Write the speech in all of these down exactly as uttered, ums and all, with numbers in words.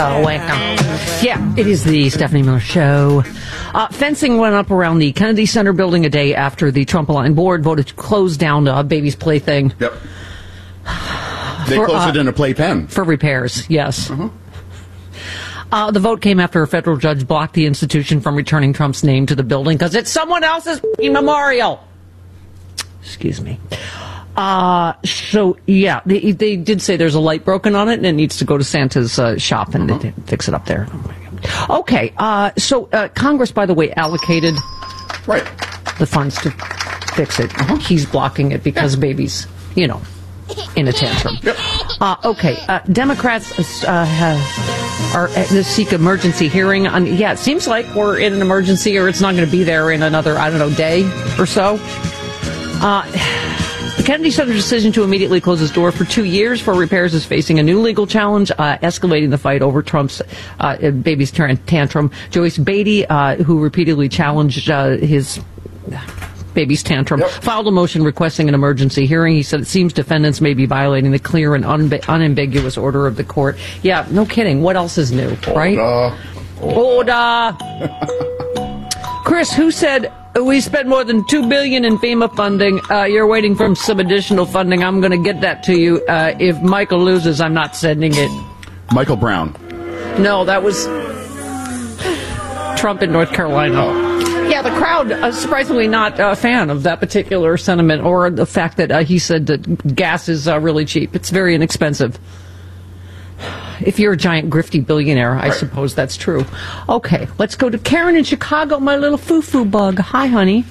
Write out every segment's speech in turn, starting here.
Oh, welcome. Yeah, it is the Stephanie Miller Show. Uh, fencing went up around the Kennedy Center building a day after the Trump-aligned board voted to close down the uh, baby's plaything. Yep. They for, closed uh, it in a playpen. For repairs, yes. Uh-huh. Uh, the vote came after a federal judge blocked the institution from returning Trump's name to the building because it's someone else's memorial. Excuse me. Uh, so, yeah, they, they did say there's a light broken on it and it needs to go to Santa's uh, shop and uh-huh. fix it up there. Okay, uh, so uh, Congress, by the way, allocated right. the funds to fix it. Uh-huh. He's blocking it because yeah. baby's, you know, in a tantrum. Yep. Uh, okay, uh, Democrats uh, have, are uh, seek emergency hearing on. Yeah, it seems like we're in an emergency, or it's not going to be there in another, I don't know, day or so. Uh, the Kennedy Center decision to immediately close its door for two years for repairs is facing a new legal challenge, uh, escalating the fight over Trump's uh, baby's tantrum. Joyce Beatty, uh, who repeatedly challenged uh, his baby's tantrum, yep. filed a motion requesting an emergency hearing. He said it seems defendants may be violating the clear and unbe- unambiguous order of the court. Yeah, no kidding. What else is new, right? Order. Order. Chris, who said we spent more than two billion dollars in FEMA funding? Uh, you're waiting for some additional funding. I'm going to get that to you. Uh, if Michael loses, I'm not sending it. Michael Brown. No, that was Trump in North Carolina. Oh. Yeah, the crowd, uh, surprisingly not a fan of that particular sentiment or the fact that uh, he said that gas is uh, really cheap. It's very inexpensive. If you're a giant grifty billionaire, I right. suppose that's true. Okay, let's go to Karen in Chicago, my little foo-foo bug. Hi, honey.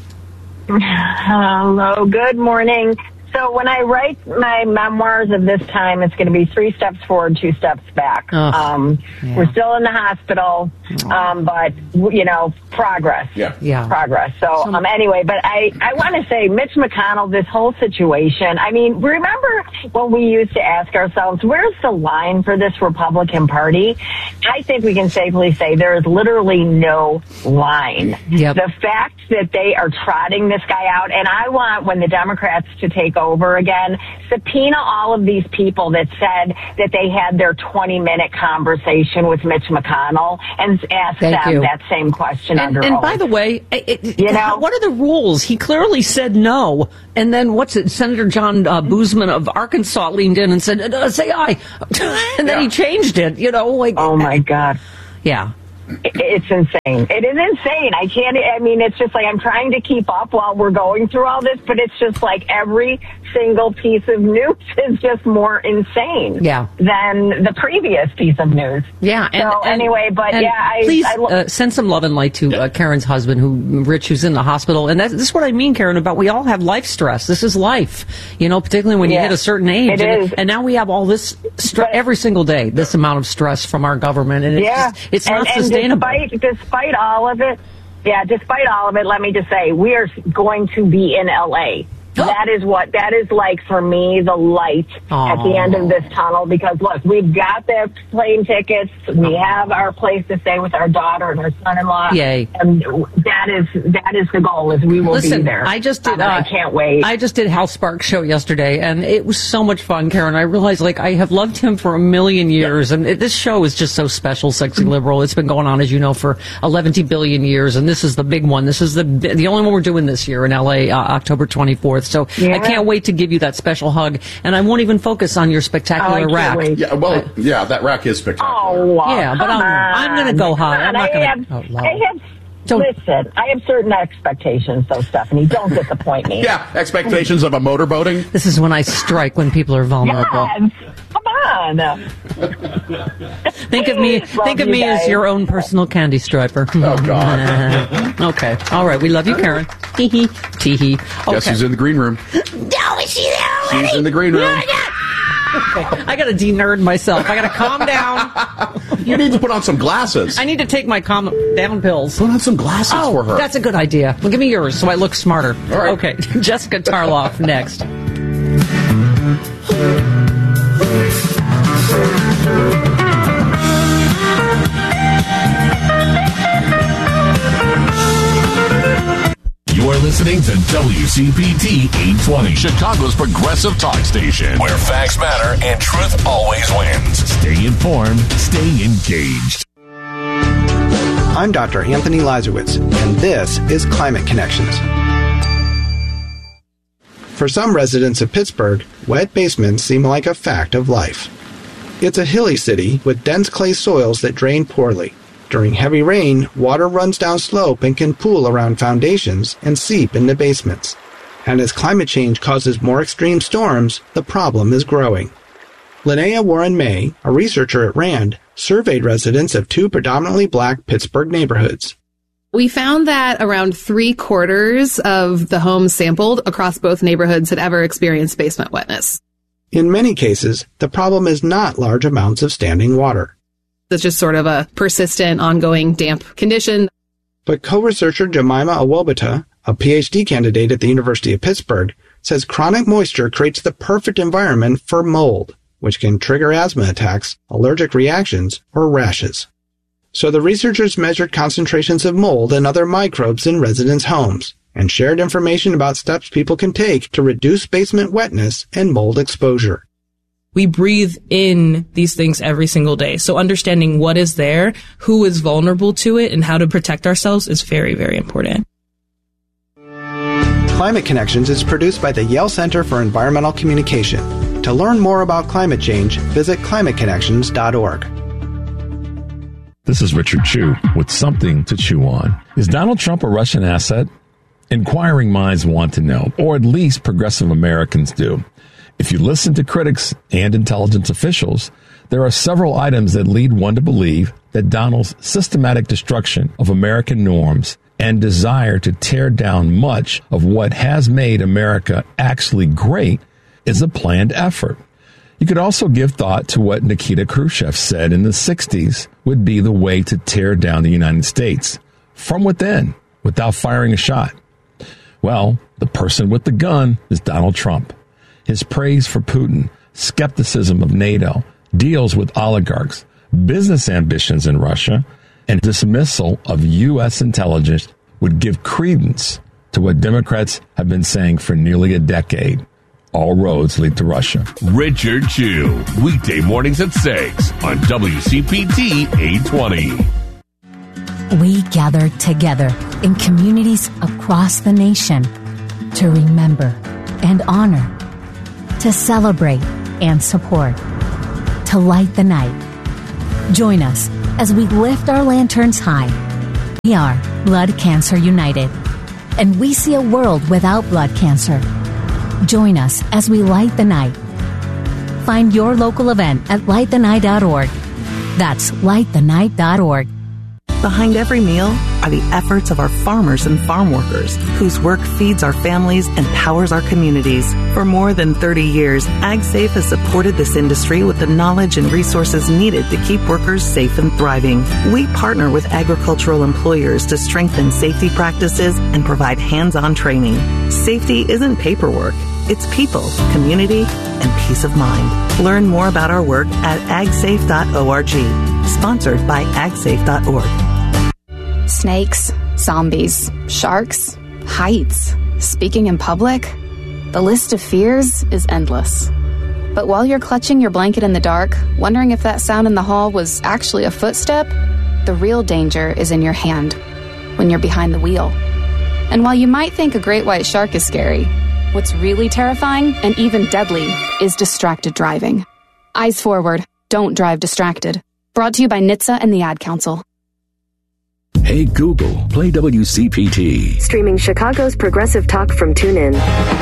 Hello, good morning. So when I write my memoirs of this time, it's going to be three steps forward, two steps back. Oh, um, yeah. We're still in the hospital, um, but, you know, progress. Yeah. yeah. Progress. So, um, anyway, but I, I want to say, Mitch McConnell, this whole situation, I mean, remember when we used to ask ourselves, where's the line for this Republican Party? I think we can safely say there is literally no line. Yep. The fact that they are trotting this guy out, and I want, when the Democrats to take over again, subpoena all of these people that said that they had their twenty minute conversation with Mitch McConnell and ask Thank them you. that same question and, under and oath. by the way, it, you know, what are the rules? He clearly said no. And then what's it? Senator John uh, Boozman of Arkansas leaned in and said, uh, say aye. and then yeah. he changed it, you know, like. Oh my God. Yeah. It's insane. It is insane. I can't, I mean, it's just like I'm trying to keep up while we're going through all this, but it's just like every single piece of news is just more insane yeah. than the previous piece of news. Yeah. And, so and, anyway, but and yeah, I... Please I lo- uh, send some love and light to uh, Karen's husband, who Rich, who's in the hospital. And that, this is what I mean, Karen, about we all have life stress. This is life, you know, particularly when you yeah, hit a certain age. It and, is. and now we have all this, stre- every single day, this amount of stress from our government. And it's, yeah. just, it's not and, sustainable. And despite, despite all of it, yeah, despite all of it, let me just say, we are going to be in L A That is what, that is like, for me, the light Aww. At the end of this tunnel, because look, we've got the plane tickets, we have our place to stay with our daughter and her son-in-law. Yay. And that is, that is the goal, is we will Listen, be there. I just did, um, uh, I can't wait. I just did Hal Sparks' show yesterday, and it was so much fun, Karen. I realized, like, I have loved him for a million years, and it, this show is just so special, Sexy Liberal. It's been going on, as you know, for eleven billion years, and this is the big one. This is the the only one we're doing this year in L A, uh, October twenty-fourth. So yeah. I can't wait to give you that special hug, and I won't even focus on your spectacular oh, rack. Wait. Yeah, well, yeah, that rack is spectacular. Oh, wow. Yeah, but I'm, I'm going to go high. I'm not going to. Oh, I have. Don't. Listen, I have certain expectations, though, Stephanie. Don't disappoint me. Yeah, expectations of a motorboating. This is when I strike when people are vulnerable. Yes. Come on. think of me. Love think of you me guys. as your own personal candy striper. Oh God. Okay. All right. We love you, Karen. Tee hee. Tee hee. Okay. Guess who's in the green room? No, is she there already? She's in the green room. Okay. I got to de-nerd myself. I got to calm down. You need to put on some glasses. I need to take my calm down pills. Put on some glasses oh, for her. That's a good idea. Well, give me yours so I look smarter. All right. Okay. Jessica Tarloff next. You are listening listening to W C P T eight twenty, Chicago's progressive talk station, where facts matter and truth always wins. Stay informed, stay engaged. I'm Doctor Anthony Lazarowitz, and this is Climate Connections. For some residents of Pittsburgh, wet basements seem like a fact of life. It's a hilly city with dense clay soils that drain poorly. During heavy rain, water runs down slope and can pool around foundations and seep into basements. And as climate change causes more extreme storms, the problem is growing. Linnea Warren May, a researcher at RAND, surveyed residents of two predominantly black Pittsburgh neighborhoods. We found that around three quarters of the homes sampled across both neighborhoods had ever experienced basement wetness. In many cases, the problem is not large amounts of standing water. It's just sort of a persistent, ongoing damp condition. But co-researcher Jemima Awobata, a P H D candidate at the University of Pittsburgh, says chronic moisture creates the perfect environment for mold, which can trigger asthma attacks, allergic reactions, or rashes. So the researchers measured concentrations of mold and other microbes in residents' homes and shared information about steps people can take to reduce basement wetness and mold exposure. We breathe in these things every single day. So understanding what is there, who is vulnerable to it, and how to protect ourselves is very, very important. Climate Connections is produced by the Yale Center for Environmental Communication. To learn more about climate change, visit climate connections dot org. This is Richard Chu with something to chew on. Is Donald Trump a Russian asset? Inquiring minds want to know, or at least progressive Americans do. If you listen to critics and intelligence officials, there are several items that lead one to believe that Donald's systematic destruction of American norms and desire to tear down much of what has made America actually great is a planned effort. You could also give thought to what Nikita Khrushchev said in the sixties would be the way to tear down the United States from within without firing a shot. Well, the person with the gun is Donald Trump. His praise for Putin, skepticism of NATO, deals with oligarchs, business ambitions in Russia, and dismissal of U S intelligence would give credence to what Democrats have been saying for nearly a decade. All roads lead to Russia. Richard Chu, weekday mornings at six on W C P T eight twenty. We gather together in communities across the nation to remember and honor, to celebrate and support, to light the night. Join us as we lift our lanterns high. We are Blood Cancer United, and we see a world without blood cancer. Join us as we light the night. Find your local event at light the night dot org. That's light the night dot org. Behind every meal are the efforts of our farmers and farm workers, whose work feeds our families and powers our communities. For more than thirty years, AgSafe has supported this industry with the knowledge and resources needed to keep workers safe and thriving. We partner with agricultural employers to strengthen safety practices and provide hands-on training. Safety isn't paperwork. It's people, community, and peace of mind. Learn more about our work at ag safe dot org. Sponsored by ag safe dot org. Snakes, zombies, sharks, heights, speaking in public. The list of fears is endless. But while you're clutching your blanket in the dark, wondering if that sound in the hall was actually a footstep, the real danger is in your hand, when you're behind the wheel. And while you might think a great white shark is scary, what's really terrifying and even deadly is distracted driving. Eyes forward, don't drive distracted. Brought to you by N H T S A and the Ad Council. Hey Google, play W C P T. Streaming Chicago's progressive talk from TuneIn.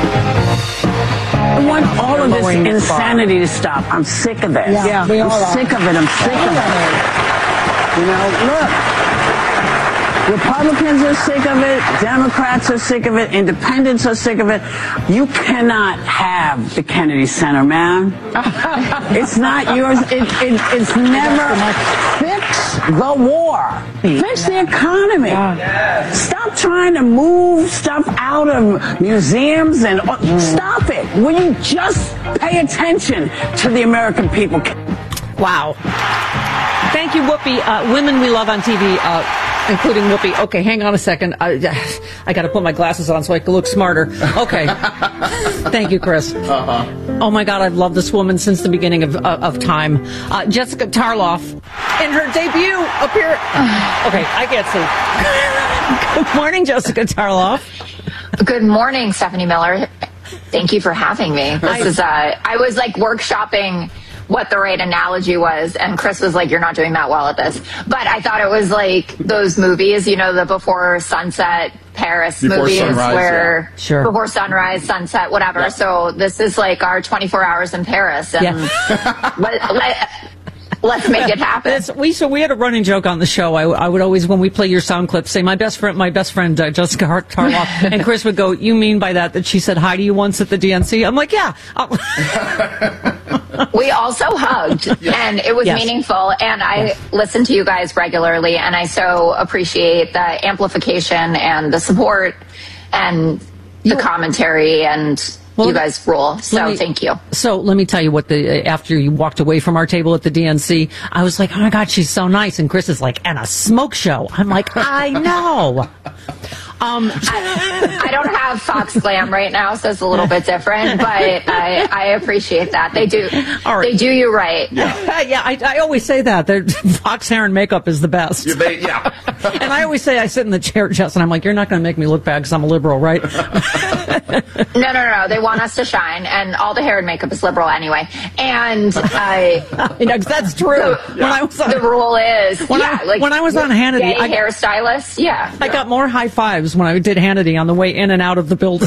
I want all of this insanity to stop. I'm sick of it. Yeah, yeah we all I'm are. sick of it. I'm sick of it. You know, look. Republicans are sick of it. Democrats are sick of it. Independents are sick of it. You cannot have the Kennedy Center, man. It's not yours. It, it, it's never. Fix the war. Fix the economy. Stop trying to move stuff out of museums and stop it. Will you just pay attention to the American people? Wow. Thank you, Whoopi. Uh, Women We Love on T V. Uh, including Whoopi. Okay, hang on a second. I, I got to put my glasses on so I can look smarter. Okay. Thank you, Chris. Uh-huh. Oh, my God, I've loved this woman since the beginning of, uh, of time. Uh, Jessica Tarloff, in her debut, appear... Okay, I can't see. Good morning, Jessica Tarloff. Good morning, Stephanie Miller. Thank you for having me. This I, is, uh, I was, like, workshopping what the right analogy was, and Chris was like, you're not doing that well at this. But I thought it was like those movies, you know, the Before Sunset Paris before movies sunrise, where yeah. Sure. Before Sunrise, Sunset, whatever. Yeah. So this is like our twenty-four hours in Paris. And yeah. let, let, let's make it happen. It's, we so we had a running joke on the show. I, I would always, when we play your sound clips, say my best friend, my best friend uh, Jessica Tarloff, and Chris would go, "You mean by that that she said hi to you once at the D N C?" I'm like, "Yeah." We also hugged, and it was yes. meaningful. And I yes. listen to you guys regularly, and I so appreciate the amplification and the support and the commentary and. Well, you guys rule, so me, thank you. So let me tell you what the after you walked away from our table at the D N C, I was like, oh my God, she's so nice. And Chris is like, and a smoke show. I'm like, I know. Um, I, I don't have Fox Glam right now, so it's a little bit different, but I, I appreciate that. They do All right. They do you right. Yeah, yeah I, I always say that. They're, Fox hair and makeup is the best. Yeah. They, yeah. And I always say I sit in the chair, Jess, and I'm like, you're not going to make me look bad because I'm a liberal, right? no, no, no, no. They want us to shine, and all the hair and makeup is liberal anyway. And I... you know, that's true. The, when I was on, the rule is... When, yeah, I, like, when I was on Hannity... Gay I, hairstylist, yeah. I got more high fives when I did Hannity on the way in and out of the building.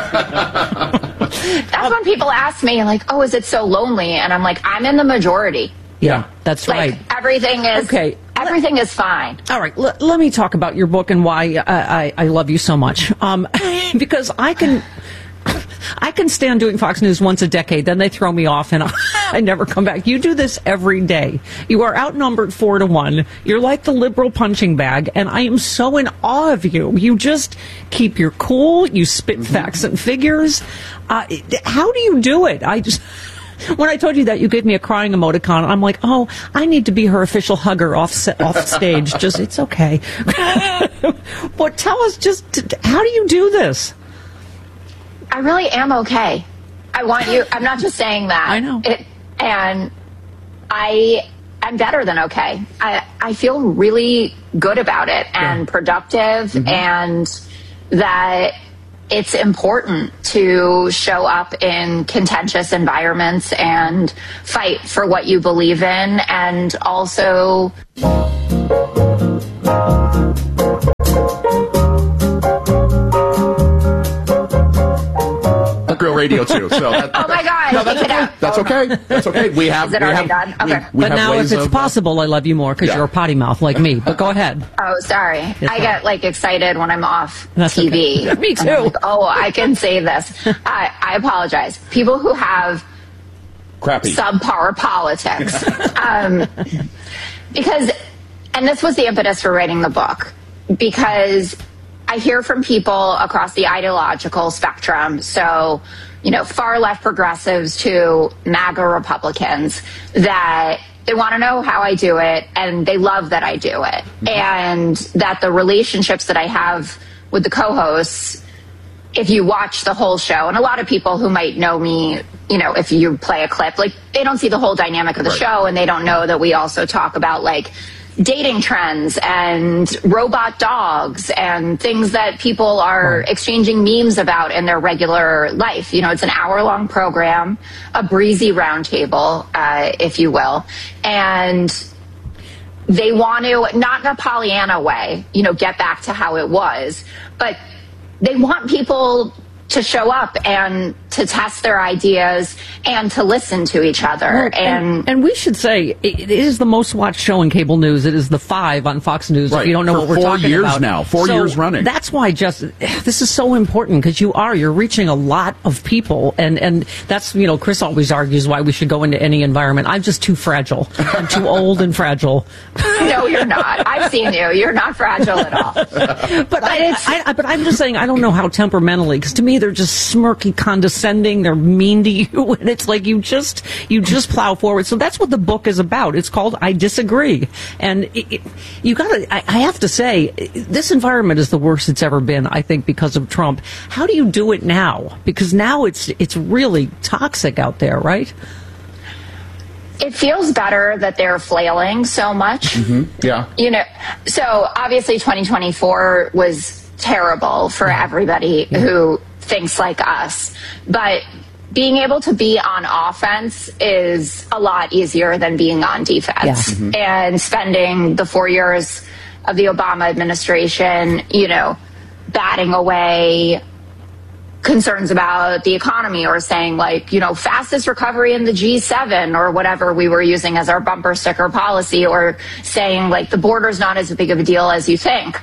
That's when people ask me, like, oh, is it so lonely? And I'm like, I'm in the majority. Yeah, that's like, right. Everything is okay. Everything is fine. All right, L- let me talk about your book and why I, I, I love you so much. Um, because I can... I can stand doing Fox News once a decade, then they throw me off and I never come back. You do this every day. You are outnumbered four to one. You're like the liberal punching bag, and I am so in awe of you. You just keep your cool. You spit mm-hmm. facts and figures. Uh, how do you do it? I just... When I told you that, you gave me a crying emoticon. I'm like, oh, I need to be her official hugger off se- off stage. Just, it's okay. But tell us just, how do you do this? I really am okay. I want you, I'm not just saying that. I know. It, and I am better than okay. I, I feel really good about it and yeah. productive mm-hmm. and that it's important to show up in contentious environments and fight for what you believe in and also... Real radio too. So that, oh my God! No, that's okay. That's okay. That's okay. We have. Is it we already have, done? Okay. We, we but now, if it's of, possible, I love you more because yeah. you're a potty mouth like me. But go ahead. Oh, sorry. It's I fine. Get like excited when I'm off that's T V. Okay. Me too. Like, oh, I can say this. I, I apologize. People who have crappy subpar politics, um, because, and this was the impetus for writing the book because. I hear from people across the ideological spectrum, so, you know, far left progressives to MAGA Republicans, that they want to know how I do it, and they love that I do it, mm-hmm. and that the relationships that I have with the co-hosts, if you watch the whole show, and a lot of people who might know me, you know, if you play a clip, like, they don't see the whole dynamic of the right. show, and they don't know that we also talk about, like, dating trends and robot dogs and things that people are right. exchanging memes about in their regular life. You know, it's an hour-long program, a breezy roundtable, uh, if you will. And they want to, not in a Pollyanna way, you know, get back to how it was, but they want people to show up and to test their ideas and to listen to each other. Well, and, and and we should say it is the most watched show in cable news. It is the five on Fox News. Right. If you don't know For what we're four talking years about now, four so years running. That's why just this is so important because you are you're reaching a lot of people, and and that's you know Chris always argues why we should go into any environment. I'm just too fragile. I'm too old and fragile. No, you're not. I've seen you. You're not fragile at all. But, but I, I, I but I'm just saying I don't know how temperamentally because to me. me, they're just smirky, condescending. They're mean to you. And it's like you just you just plow forward. So that's what the book is about. It's called I Disagree. And it, it, you got to, I, I have to say, this environment is the worst it's ever been, I think, because of Trump. How do you do it now? Because now it's it's really toxic out there, right? It feels better that they're flailing so much. Mm-hmm. Yeah. You know, so obviously twenty twenty-four was terrible for everybody yeah. who thinks like us. But being able to be on offense is a lot easier than being on defense. Yeah. Mm-hmm. And spending the four years of the Obama administration, you know, batting away concerns about the economy or saying like, you know, fastest recovery in the G seven or whatever we were using as our bumper sticker policy, or saying like the border's not as big of a deal as you think.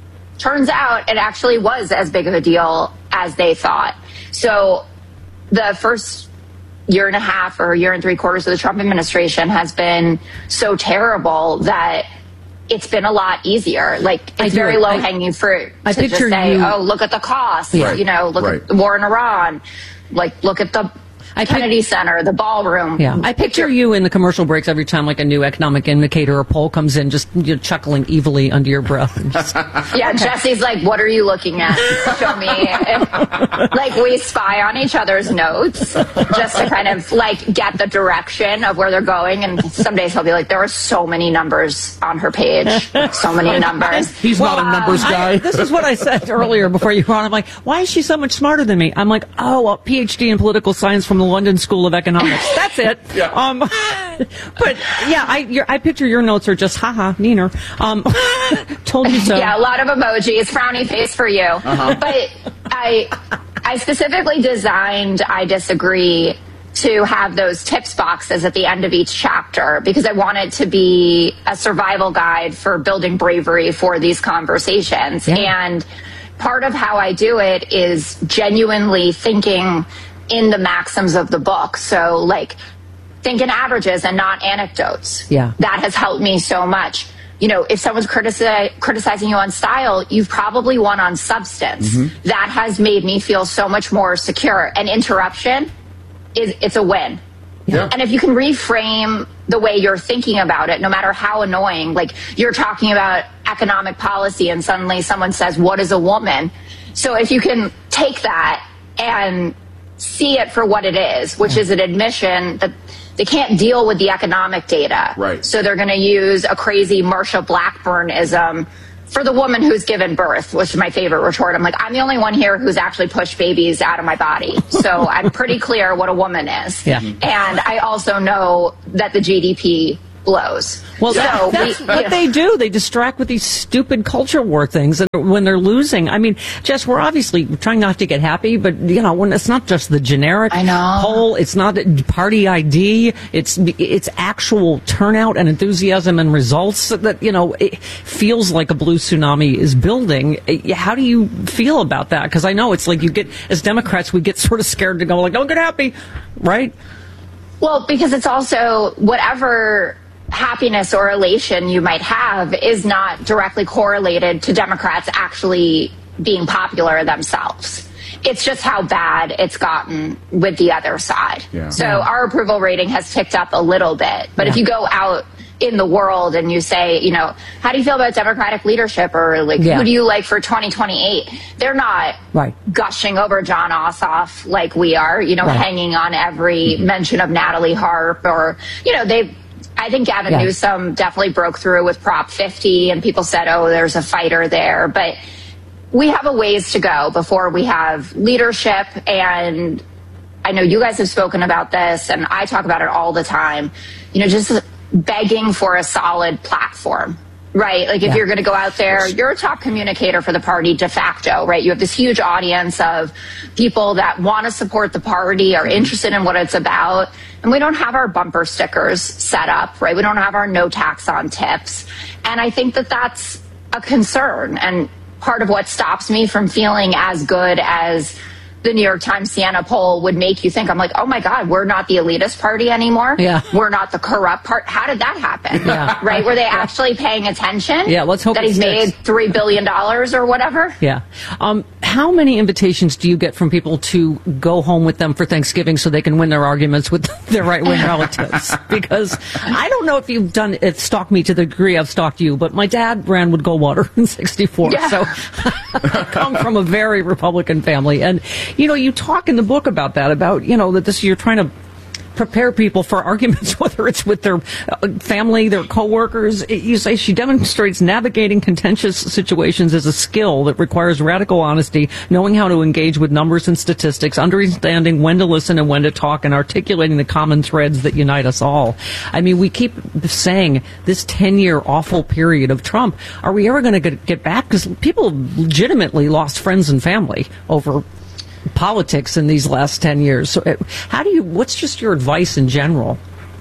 Turns out it actually was as big of a deal as they thought. So the first year and a half or year and three quarters of the Trump administration has been so terrible that it's been a lot easier. Like, it's very low hanging fruit I to just say, you, oh, look at the cost. Yeah. You know, look right. at the war in Iran. Like, look at the I Kennedy pic- Center, the ballroom. Yeah, I picture you in the commercial breaks every time like a new economic indicator or poll comes in, just you know, chuckling evilly under your breath. Just, yeah, okay. Jesse's like, what are you looking at? Show me. Like, we spy on each other's notes just to kind of like get the direction of where they're going. And some days he'll be like, there are so many numbers on her page. So many numbers. He's well, not a numbers um, guy. I, this is what I said earlier before you were on. I'm like, why is she so much smarter than me? I'm like, oh, a P H D in political science from the London School of Economics. That's it. Yeah. Um, but yeah, I your, I picture your notes are just haha, Neener. Um, told you so. Yeah, a lot of emojis, frowny face for you. Uh-huh. But I I specifically designed I Disagree to have those tips boxes at the end of each chapter because I want it to be a survival guide for building bravery for these conversations. Yeah. And part of how I do it is genuinely thinking in the maxims of the book. So like think in averages and not anecdotes. Yeah. That has helped me so much. You know, if someone's critici- criticizing you on style, you've probably won on substance. Mm-hmm. That has made me feel so much more secure. And interruption is it's a win. Yeah. And if you can reframe the way you're thinking about it, no matter how annoying, like you're talking about economic policy and suddenly someone says, what is a woman? So if you can take that and see it for what it is, which is an admission that they can't deal with the economic data. Right. So they're going to use a crazy Marsha Blackburn-ism for the woman who's given birth, which is my favorite retort. I'm like, I'm the only one here who's actually pushed babies out of my body. So I'm pretty clear what a woman is. Yeah. And I also know that the G D P blows. Well, so that, that's we, what know. they do. They distract with these stupid culture war things, and when they're losing, I mean, Jess, we're obviously trying not to get happy, but you know, when it's not just the generic I know. poll, it's not party I D, it's it's actual turnout and enthusiasm and results that you know it feels like a blue tsunami is building. How do you feel about that? Because I know it's like you get as Democrats, we get sort of scared to go like, don't get happy, right? Well, because it's also whatever happiness or elation you might have is not directly correlated to Democrats actually being popular themselves. It's just how bad it's gotten with the other side. Yeah. So yeah. our approval rating has ticked up a little bit. But yeah. if you go out in the world and you say, you know, how do you feel about Democratic leadership, or like, yeah. who do you like for twenty twenty-eight? They're not right. gushing over John Ossoff like we are, you know, right. hanging on every mm-hmm. mention of Natalie Harp, or, you know, they've, I think Gavin yeah. Newsom definitely broke through with Prop fifty, and people said, oh, there's a fighter there. But we have a ways to go before we have leadership. And I know you guys have spoken about this, and I talk about it all the time, you know, just begging for a solid platform. Right. Like if yeah. you're going to go out there, you're a top communicator for the party de facto, right? You have this huge audience of people that want to support the party, are interested in what it's about. And we don't have our bumper stickers set up, right? We don't have our no tax on tips. And I think that that's a concern. And part of what stops me from feeling as good as the New York Times Siena poll would make you think, I'm like, oh my God, we're not the elitist party anymore. Yeah. We're not the corrupt part. How did that happen? Yeah. Right? Were they actually paying attention? Yeah, let's hope that it he's sticks. made three billion dollars or whatever. Yeah. Um, how many invitations do you get from people to go home with them for Thanksgiving so they can win their arguments with their right-wing relatives? Because I don't know if you've done it, stalked me to the degree I've stalked you, but my dad ran with Goldwater in sixty-four. Yeah. So I come from a very Republican family. And, you know, you talk in the book about that, about, you know, that this you're trying to prepare people for arguments, whether it's with their family, their coworkers. You say she demonstrates navigating contentious situations as a skill that requires radical honesty, knowing how to engage with numbers and statistics, understanding when to listen and when to talk, and articulating the common threads that unite us all. I mean, we keep saying this ten-year awful period of Trump, are we ever going to get back? Because people legitimately lost friends and family over politics in these last ten years. So how do you, what's just your advice in general?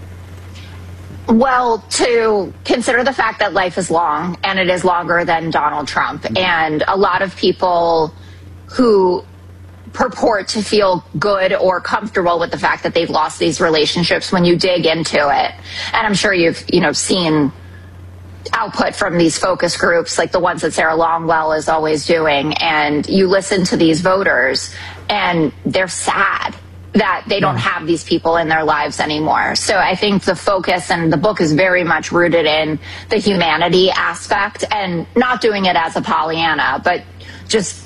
Well, to consider the fact that life is long, and it is longer than Donald Trump. And a lot of people who purport to feel good or comfortable with the fact that they've lost these relationships, when you dig into it, and I'm sure you've, you know, seen output from these focus groups like the ones that Sarah Longwell is always doing, and you listen to these voters and they're sad that they don't have these people in their lives anymore. So I think the focus and the book is very much rooted in the humanity aspect, and not doing it as a Pollyanna, but just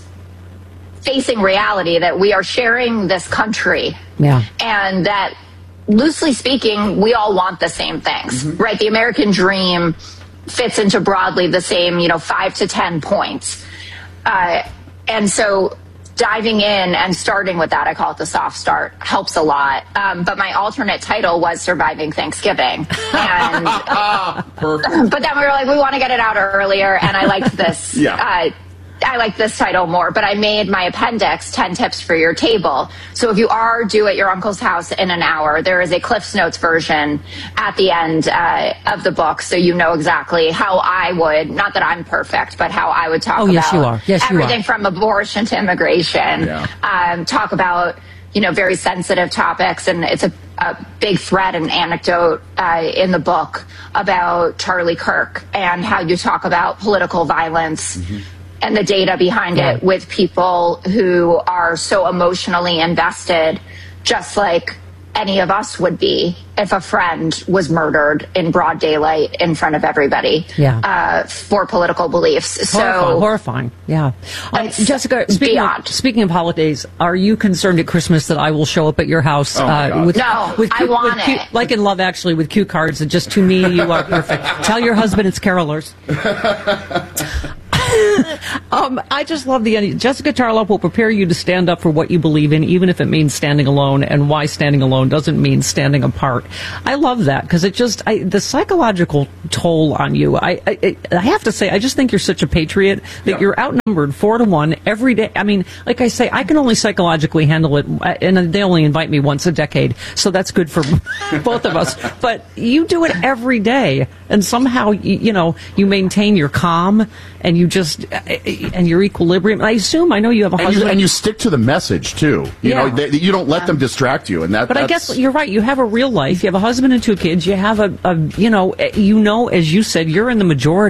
facing reality that we are sharing this country. Yeah. And that, loosely speaking, we all want the same things, mm-hmm. right? The American dream fits into broadly the same, you know, five to ten points. Uh, and so diving in and starting with that, I call it the soft start, helps a lot. Um, but my alternate title was Surviving Thanksgiving. And, Perfect. But then we were like, we want to get it out earlier. And I liked this. Yeah. Uh, I like this title more, but I made my appendix ten tips for your table. So if you are due at your uncle's house in an hour, there is a Cliff's Notes version at the end uh, of the book, so you know exactly how I would, not that I'm perfect, but how I would talk oh, about yes, you are. Yes, you everything are. from abortion to immigration, Yeah. um, talk about, you know, very sensitive topics. And it's a, a big thread and anecdote uh, in the book about Charlie Kirk and how you talk about political violence mm-hmm. and the data behind yeah. it with people who are so emotionally invested, just like any of us would be if a friend was murdered in broad daylight in front of everybody yeah. uh, for political beliefs. Horrifying, so horrifying. Yeah. Um, Jessica, speaking of, speaking of holidays, are you concerned at Christmas that I will show up at your house? Oh my uh, God. with, No, with I cute, want with cute, it. like in Love Actually, with cue cards, and just to me, you are perfect. Tell your husband it's carolers. um, I just love the Jessica Tarlop will prepare you to stand up for what you believe in, even if it means standing alone, and why standing alone doesn't mean standing apart. I love that because it just I, the psychological toll on you. I, I I have to say, I just think you're such a patriot that yeah. you're outnumbered four to one every day. I mean, like I say, I can only psychologically handle it, and they only invite me once a decade, so that's good for both of us. But you do it every day, and somehow you, you know you maintain your calm. And you just, and your equilibrium. I assume, I know you have a and husband. You, and you stick to the message, too. You yeah. know, they, you don't let yeah. them distract you. And that. But that's... I guess you're right. You have a real life. You have a husband and two kids. You have a, a you know, you know, as you said, you're in the majority.